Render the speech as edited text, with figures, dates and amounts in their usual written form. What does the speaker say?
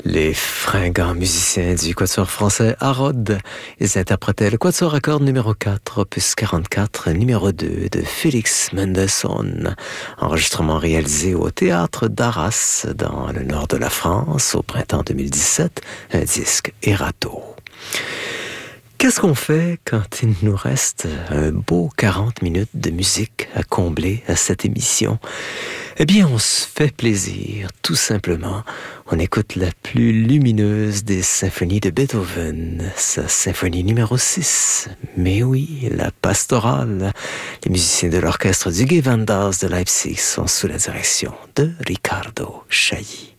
Les fringants musiciens du quatuor français Harrod, ils interprétaient le quatuor à cordes numéro 4, opus 44, numéro 2 de Félix Mendelssohn. Enregistrement réalisé au théâtre d'Arras, dans le nord de la France, au printemps 2017, un disque Erato. Qu'est-ce qu'on fait quand il nous reste un beau 40 minutes de musique à combler à cette émission? Eh bien, on se fait plaisir, tout simplement. On écoute la plus lumineuse des symphonies de Beethoven, sa symphonie numéro 6. Mais oui, la pastorale. Les musiciens de l'orchestre du Gewandhaus de Leipzig sont sous la direction de Riccardo Chailly.